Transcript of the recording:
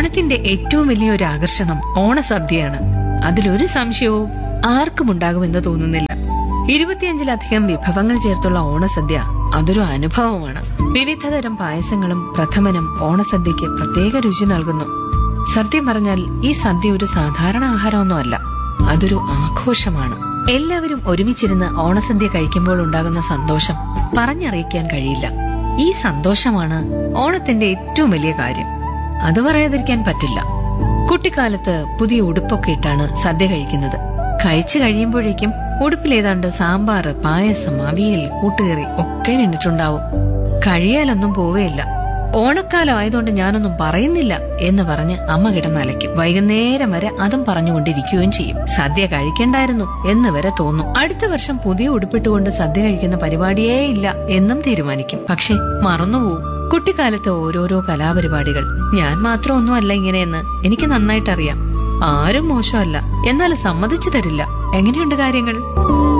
ഓണത്തിന്റെ ഏറ്റവും വലിയൊരു ആകർഷണം ഓണസദ്യയാണ്. അതിലൊരു സംശയവും ആർക്കും ഉണ്ടാകുമെന്ന് തോന്നുന്നില്ല. 25-ലധികം വിഭവങ്ങൾ ചേർത്തുള്ള ഓണസദ്യ അതൊരു അനുഭവമാണ്. വിവിധതരം പായസങ്ങളും പ്രഥമനും ഓണസദ്യക്ക് പ്രത്യേക രുചി നൽകുന്നു. സത്യം പറഞ്ഞാൽ ഈ സദ്യ ഒരു സാധാരണ ആഹാരമൊന്നുമല്ല, അതൊരു ആഘോഷമാണ്. എല്ലാവരും ഒരുമിച്ചിരുന്ന് ഓണസദ്യ കഴിക്കുമ്പോൾ ഉണ്ടാകുന്ന സന്തോഷം പറഞ്ഞറിയിക്കാൻ കഴിയില്ല. ഈ സന്തോഷമാണ് ഓണത്തിന്റെ ഏറ്റവും വലിയ കാര്യം. അത് പറയാതിരിക്കാൻ പറ്റില്ല. കുട്ടിക്കാലത്ത് പുതിയ ഉടുപ്പൊക്കെ ഇട്ടാണ് സദ്യ കഴിക്കുന്നത്. കഴിച്ചു കഴിയുമ്പോഴേക്കും ഉടുപ്പിലേതാണ്ട് സാമ്പാർ, പായസം, അവിയൽ, കൂട്ടുകറി ഒക്കെ വീണിട്ടുണ്ടാവും. കഴിയാലൊന്നും പോവേയില്ല. ഓണക്കാലം ആയതുകൊണ്ട് ഞാനൊന്നും പറയുന്നില്ല എന്ന് പറഞ്ഞ് അമ്മ കിടന്നലയ്ക്കും. വൈകുന്നേരം വരെ അതും പറഞ്ഞുകൊണ്ടിരിക്കുകയും ചെയ്യും. സദ്യ കഴിക്കണ്ടായിരുന്നു എന്ന് വരെ തോന്നും. അടുത്ത വർഷം പുതിയ ഉടുപ്പിട്ടുകൊണ്ട് സദ്യ കഴിക്കുന്ന പരിപാടിയേ ഇല്ല എന്നും തീരുമാനിക്കും. പക്ഷെ മറന്നുപോകും കുട്ടിക്കാലത്തെ ഓരോരോ കലാപരിപാടികൾ. ഞാൻ മാത്രമൊന്നുമല്ല ഇങ്ങനെയെന്ന് എനിക്ക് നന്നായിട്ടറിയാം. ആരും മോശമല്ല, എന്നാൽ സമ്മതിച്ചു തരില്ല. എങ്ങനെയുണ്ട് കാര്യങ്ങൾ?